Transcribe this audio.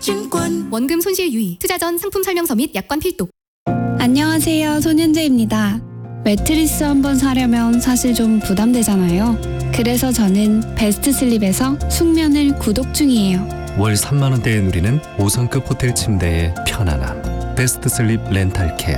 하나증권. 원금 손실 유의, 투자 전 상품 설명서 및 약관 필독. 안녕하세요, 손현재입니다. 매트리스 한번 사려면 사실 좀 부담되잖아요. 그래서 저는 베스트슬립에서 숙면을 구독 중이에요. 월 3만 원대에 누리는 5성급 호텔 침대의 편안함. 베스트슬립 렌탈케어.